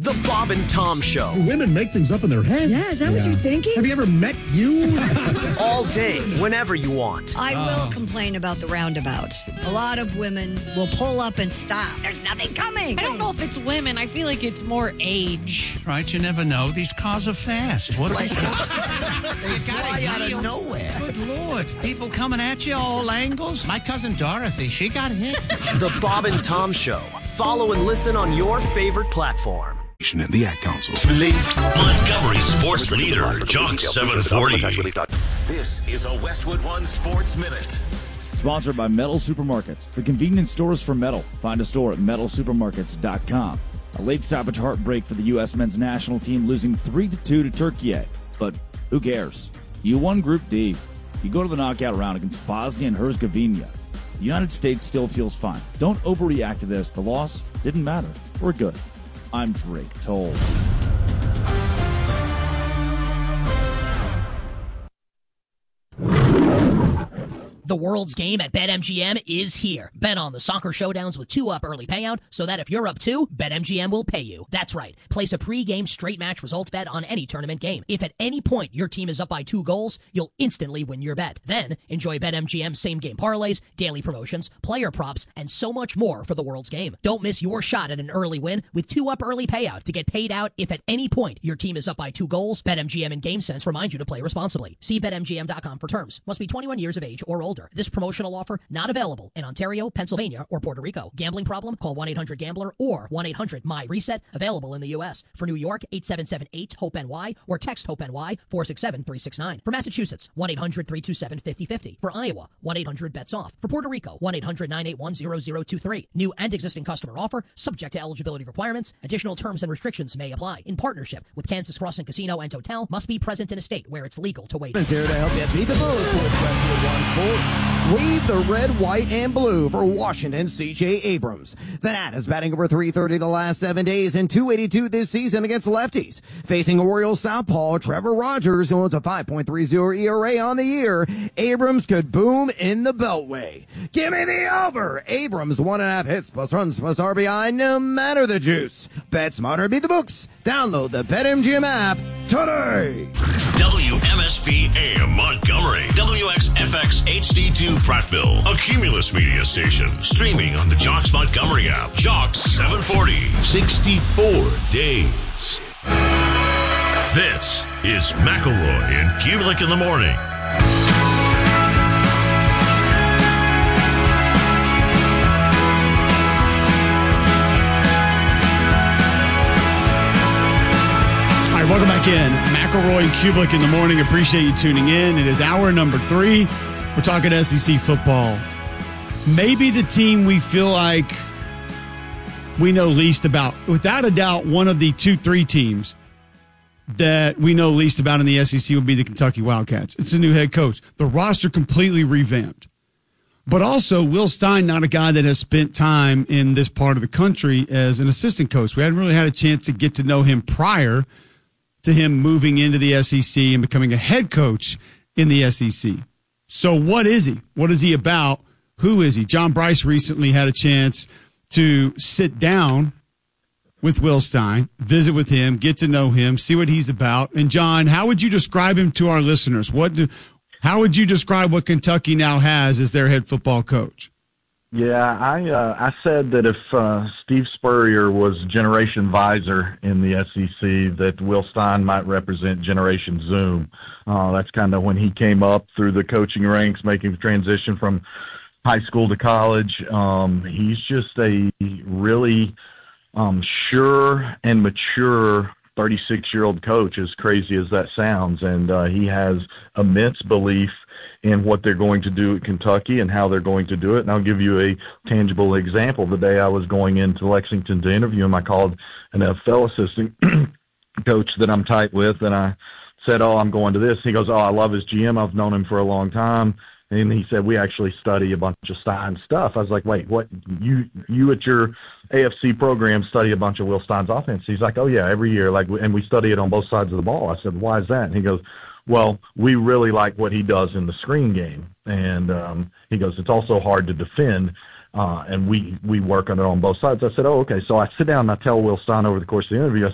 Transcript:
The Bob and Tom Show. Women make things up in their head. Yeah, is that what you're thinking? Have you ever met you? All day, whenever you want. I will complain about the roundabouts. A lot of women will pull up and stop. There's nothing coming. I don't know if it's women. I feel like it's more age. Right, you never know. These cars are fast. What They fly out of nowhere. Good Lord. People coming at you all angles. My cousin Dorothy, she got hit. The Bob and Tom Show. Follow and listen on your favorite platform. And the Ad Council. Montgomery sports leader, Jock 740. This is a Westwood One Sports Minute. Sponsored by Metal Supermarkets, the convenience stores for metal. Find a store at metalsupermarkets.com. A late stoppage heartbreak for the U.S. men's national team, losing 3-2 to Turkey. But who cares? You won Group D. You go to the knockout round against Bosnia and Herzegovina. The United States still feels fine. Don't overreact to this. The loss didn't matter. We're good. I'm Drake Toll. The world's game at BetMGM is here. Bet on the soccer showdowns with 2-up early payout so that if you're up 2, BetMGM will pay you. That's right. Place a pre-game straight match results bet on any tournament game. If at any point your team is up by 2 goals, you'll instantly win your bet. Then enjoy BetMGM's same-game parlays, daily promotions, player props, and so much more for the world's game. Don't miss your shot at an early win with 2-up early payout to get paid out if at any point your team is up by 2 goals. BetMGM and GameSense remind you to play responsibly. See BetMGM.com for terms. Must be 21 years of age or older. This promotional offer not available in Ontario, Pennsylvania, or Puerto Rico. Gambling problem? Call 1-800-GAMBLER or 1-800-MY-RESET. Available in the U.S. For New York, 877-8-HOPE-NY or text HOPE-NY 467-369. For Massachusetts, 1-800-327-5050. For Iowa, 1-800-BETS-OFF. For Puerto Rico, 1-800-981-0023. New and existing customer offer, subject to eligibility requirements. Additional terms and restrictions may apply. In partnership with Kansas Crossing Casino and Hotel, must be present in a state where it's legal to wager. Here to help you beat the Bulls with Westwood One Sports. Wave the red, white, and blue for Washington C.J. Abrams. The Nat is batting over .330 the last 7 days and .282 this season against lefties. Facing Orioles southpaw Trevor Rogers, who owns a 5.30 ERA on the year, Abrams could boom in the Beltway. Give me the over! Abrams 1.5 hits plus runs plus RBI, no matter the juice. Bet smarter, beat the books. Download the BetMGM app today. WMSP AM Montgomery, WXFX HD2 Prattville, a Cumulus media station, streaming on the Jocks Montgomery app. Jocks 740, 64 days. This is McElroy and Kubelik in the morning. Welcome back in. McElroy and Kubelik in the morning. Appreciate you tuning in. It is hour number 3. We're talking SEC football. Maybe the team we feel like we know least about. Without a doubt, one of the 2-3 teams that we know least about in the SEC would be the Kentucky Wildcats. It's a new head coach. The roster completely revamped. But also, Will Stein, not a guy that has spent time in this part of the country as an assistant coach. We hadn't really had a chance to get to know him prior to him moving into the SEC and becoming a head coach in the SEC. So what is he? What is he about? Who is he? John Bryce recently had a chance to sit down with Will Stein, visit with him, get to know him, see what he's about. And John, how would you describe him to our listeners? How would you describe what Kentucky now has as their head football coach? Yeah, I said that if Steve Spurrier was Generation Visor in the SEC, that Will Stein might represent Generation Zoom. That's kind of when he came up through the coaching ranks, making the transition from high school to college. He's just a really sure and mature 36-year-old coach, as crazy as that sounds. And he has immense belief in what they're going to do at Kentucky and how they're going to do it. And I'll give you a tangible example. The day I was going into Lexington to interview him, I called an NFL assistant coach that I'm tight with, and I said, I'm going to this. He goes, I love his GM. I've known him for a long time. And he said, we actually study a bunch of Stein stuff. I was like, wait, what? You at your AFC program study a bunch of Will Stein's offense? He's like, oh, yeah, every year. And we study it on both sides of the ball. I said, why is that? And he goes, well, we really like what he does in the screen game. And he goes, it's also hard to defend, and we work on it on both sides. I said, oh, okay. So I sit down and I tell Will Stein over the course of the interview, I